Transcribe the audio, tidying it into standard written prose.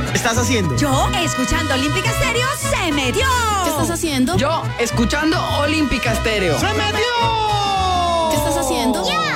estás haciendo? Yo, escuchando Olímpica Estéreo, ¡se metió! ¿Qué estás haciendo? Yo, escuchando Olímpica Estéreo. ¡Se metió! ¿Qué estás haciendo? ¡Ya!